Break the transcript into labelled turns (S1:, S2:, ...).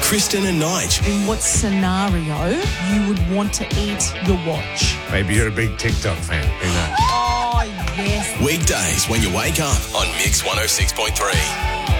S1: Kristen and Nige.
S2: In what scenario you would want to eat your watch?
S3: Maybe you're a big TikTok fan. Who knows?
S2: Oh, yes.
S1: Weekdays when you wake up on Mix 106.3.